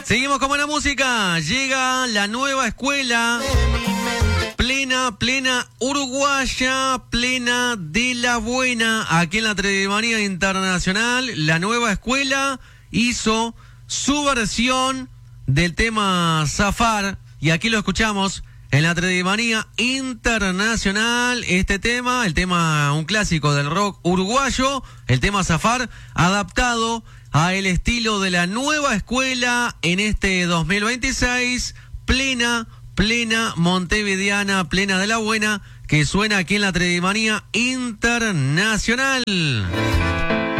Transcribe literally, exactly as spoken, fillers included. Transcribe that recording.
Seguimos con buena música. Llega la nueva escuela. Plena, plena uruguaya, plena de la buena. Aquí en la Trevimanía Internacional, la nueva escuela hizo su versión del tema Zafar. Y aquí lo escuchamos en la Trevimanía Internacional. Este tema, el tema, un clásico del rock uruguayo, el tema Zafar, adaptado a el estilo de la nueva escuela en este dos mil veintiséis, plena, plena montevideana, plena de la buena, que suena aquí en la Trevimanía Internacional.